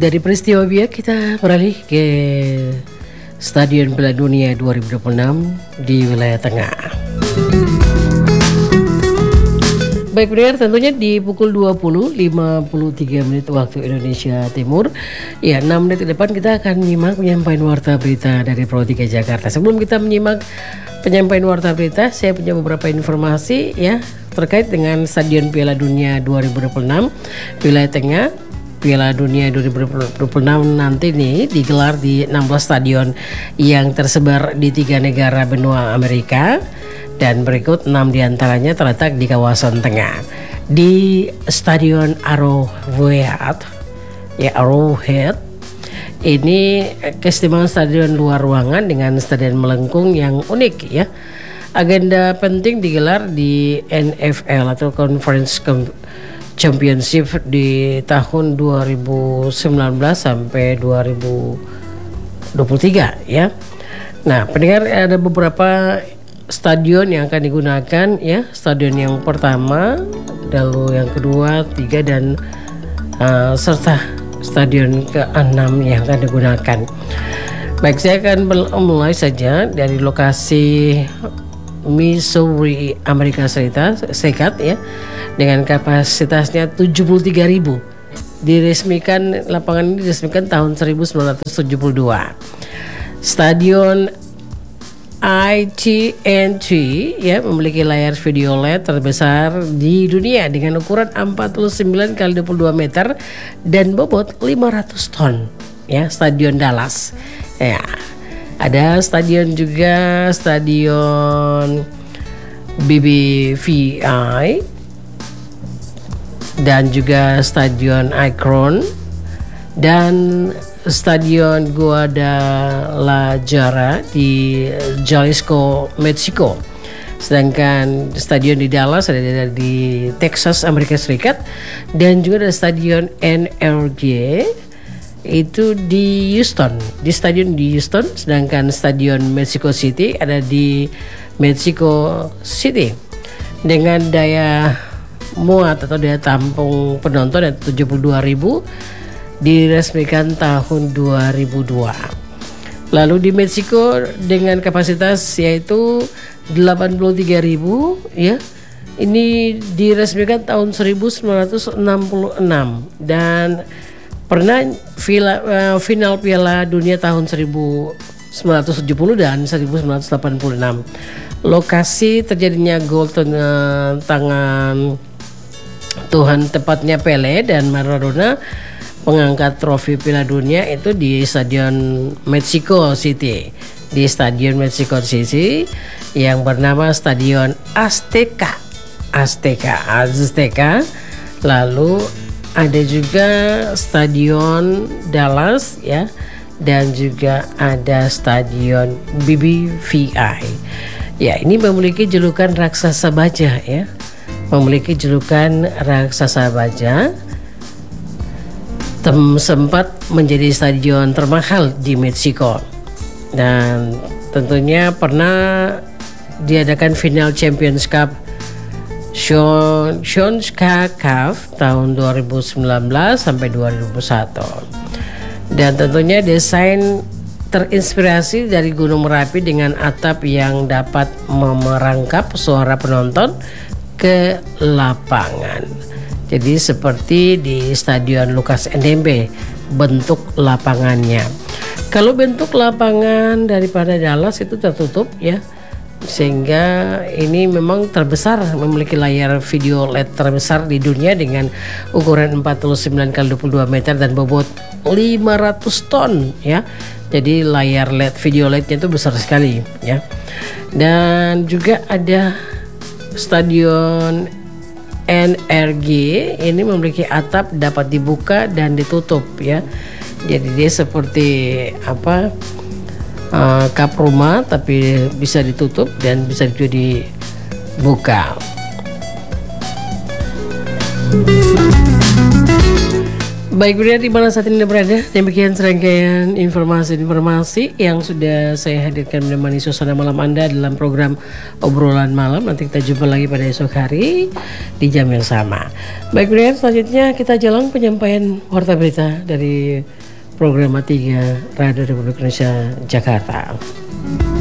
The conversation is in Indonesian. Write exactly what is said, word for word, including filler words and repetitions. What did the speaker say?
Dari peristiwa biak kita beralih ke Stadion Piala Dunia dua ribu dua puluh enam di wilayah tengah. Baik pendengar, tentunya di pukul dua puluh lima puluh tiga menit waktu Indonesia Timur. Ya, enam menit ke depan kita akan menyimak penyampaian warta berita dari Pro tiga Jakarta. Sebelum kita menyimak penyampaian warta berita, saya punya beberapa informasi ya terkait dengan Stadion Piala Dunia dua ribu dua puluh enam wilayah tengah. Piala Dunia dua ribu dua puluh enam nanti nih digelar di enam belas stadion yang tersebar di tiga negara benua Amerika, dan berikut enam diantaranya terletak di kawasan tengah. Di Stadion Arrowhead, ya Arrowhead, ini keistimewaan stadion luar ruangan dengan stadion melengkung yang unik ya. Agenda penting digelar di N F L atau Conference Championship di tahun dua ribu sembilan belas sampai dua ribu dua puluh tiga ya. Nah, pendengar, ada beberapa stadion yang akan digunakan ya. Stadion yang pertama, lalu yang kedua, tiga, dan uh, serta stadion keenam yang akan digunakan. Baik, saya akan mulai saja dari lokasi Missouri, Amerika Serikat ya, dengan kapasitasnya tujuh puluh tiga ribu. Diresmikan, lapangan ini diresmikan tahun seribu sembilan ratus tujuh puluh dua. Stadion A T and T ya memiliki layar video L E D terbesar di dunia dengan ukuran empat puluh sembilan kali dua puluh dua meter dan bobot lima ratus ton ya. Stadion Dallas ya. Ada stadion juga, stadion B B V I dan juga stadion Akron dan stadion Guadalajara di Jalisco, Meksiko. Sedangkan stadion di Dallas ada di Texas, Amerika Serikat, dan juga ada stadion N R G itu di Houston, di stadion di Houston. Sedangkan stadion Mexico City ada di Mexico City dengan daya muat atau daya tampung penonton yang tujuh puluh dua ribu, diresmikan tahun dua ribu dua. Lalu di Meksiko dengan kapasitas yaitu delapan puluh tiga ribu ya. Ini diresmikan tahun seribu sembilan ratus enam puluh enam dan pernah vila, uh, final Piala Dunia tahun seribu sembilan ratus tujuh puluh dan seribu sembilan ratus delapan puluh enam. Lokasi terjadinya gol uh, tangan Tuhan tepatnya Pele dan Maradona pengangkat trofi Piala Dunia itu di Stadion Mexico City. Di Stadion Mexico City yang bernama Stadion Azteca. Azteca, Azteca. Lalu ada juga Stadion Dallas ya, dan juga ada Stadion B B V I. Ya, ini memiliki julukan raksasa baja ya. Memiliki julukan raksasa baja. Tem sempat menjadi stadion termahal di Meksiko. Dan tentunya pernah diadakan final Champions Cup Shonska Cup tahun dua ribu sembilan belas sampai dua ribu satu. Dan tentunya desain terinspirasi dari Gunung Merapi dengan atap yang dapat memerangkap suara penonton ke lapangan. Jadi seperti di Stadion Lukas N M B bentuk lapangannya. Kalau bentuk lapangan daripada Dallas itu tertutup ya, sehingga ini memang terbesar, memiliki layar video L E D terbesar di dunia dengan ukuran empat puluh sembilan kali dua puluh dua meter dan bobot lima ratus ton ya. Jadi layar L E D, video L E D-nya itu besar sekali ya. Dan juga ada Stadion N R G, ini memiliki atap dapat dibuka dan ditutup ya. Jadi dia seperti apa? Uh, kap rumah tapi bisa ditutup dan bisa juga dibuka. Baik, Bunda, di mana saat ini berada, demikian serangkaian informasi-informasi yang sudah saya hadirkan menemani suasana malam Anda dalam program Obrolan Malam. Nanti kita jumpa lagi pada esok hari di jam yang sama. Baik, Bunda, selanjutnya kita jalan penyampaian warta berita dari program tiga Radio Republik Indonesia Jakarta.